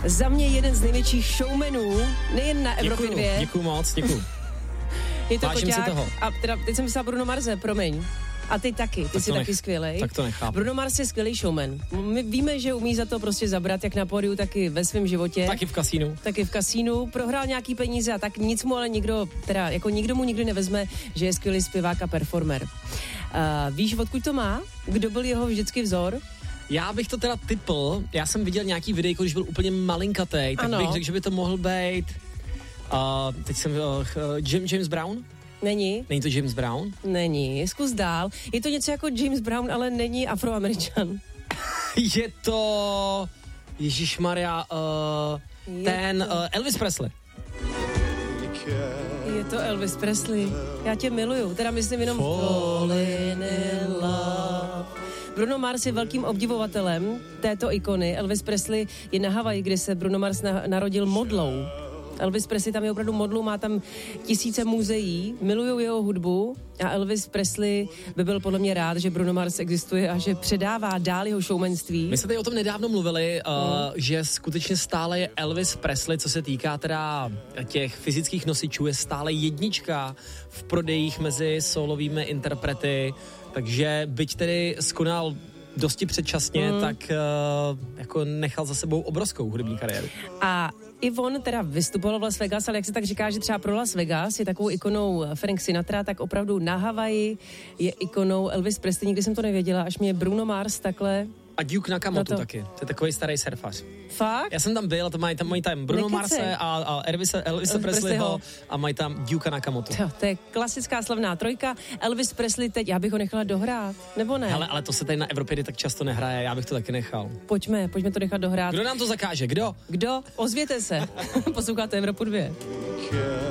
Za mě jeden z největších showmanů, nejen na Evropě 2. Děkuju moc, děkuju. Je to Vážím si toho. A teda, teď jsem myslela Bruno Marse, promiň. A ty taky, ty jsi taky skvělej. Tak to nechápu. Bruno Mars je skvělý showman. My víme, že umí za to prostě zabrat, jak na pódiu, tak i ve svém životě. Taky v kasínu. Prohrál nějaký peníze a tak nic mu ale nikdo mu nikdy nevezme, že je skvělý zpěvák a performer. Víš, odkud to má? Kdo byl jeho vždycky vzor? Já bych to teda tipl, já jsem viděl nějaký videjko, když byl úplně malinkatej, tak bych řekl, že by to mohl být teď jsem James Brown? Není. Není to James Brown? Není, zkus dál. Je to něco jako James Brown, ale není Afroameričan. Je to Ježišmarja, Elvis Presley. Je to Elvis Presley. Já tě miluju, teda myslím jenom Falling in Love. Bruno Mars je velkým obdivovatelem této ikony. Elvis Presley je na Havaji, kde se Bruno Mars narodil modlou. Elvis Presley tam je opravdu modlu, má tam tisíce muzeí, milujou jeho hudbu a Elvis Presley by byl podle mě rád, že Bruno Mars existuje a že předává dál jeho showmanství. My jsme tady o tom nedávno mluvili, že skutečně stále je Elvis Presley, co se týká teda těch fyzických nosičů, je stále jednička v prodejích mezi solovými interprety, takže byť tedy skonal dosti předčasně, tak jako nechal za sebou obrovskou hudební kariéru. A i on teda vystupoval v Las Vegas, ale jak se tak říká, že třeba pro Las Vegas je takovou ikonou Frank Sinatra, tak opravdu na Havaji je ikonou Elvis Presley. Nikdy jsem to nevěděla, až mě Bruno Mars takhle... A Duke Nakamoto taky, to je takový starý surfař. Fakt? Já jsem tam byl a to mají tam Bruno Marse a Elvise Presleyho a mají tam Duke Nakamoto. To je klasická slavná trojka. Elvis Presley teď, já bych ho nechala dohrát, nebo ne? Hele, ale to se tady na Evropě tak často nehraje, já bych to taky nechal. Pojďme to nechat dohrát. Kdo nám to zakáže, kdo? Ozvěte se. Posloucháte Evropu 2.